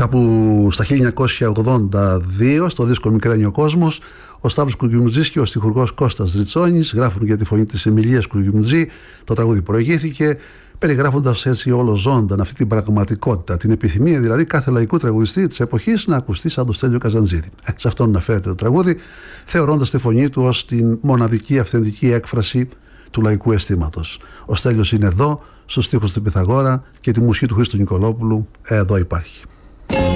Κάπου στα 1982, στο δίσκο «Μικραίνει ο κόσμος», ο Σταύρος Κουκκιμουτζής και ο στιχουργός Κώστας Ριτσόνης γράφουν για τη φωνή της Εμιλίας Κουκκιμουτζή. Το τραγούδι προηγήθηκε, περιγράφοντας έτσι όλο ζώνταν αυτή την πραγματικότητα, την επιθυμία δηλαδή κάθε λαϊκού τραγουδιστή της εποχής να ακουστεί σαν το Στέλιο Καζαντζίδη. Σε αυτόν αναφέρεται το τραγούδι, θεωρώντας τη φωνή του ως την μοναδική αυθεντική έκφραση του λαϊκού αισθήματος. Ο Στέλιος είναι εδώ, στους στίχους του Πυθαγόρα, και τη μουσική του Χρήστου Νικολόπουλου εδώ υπάρχει.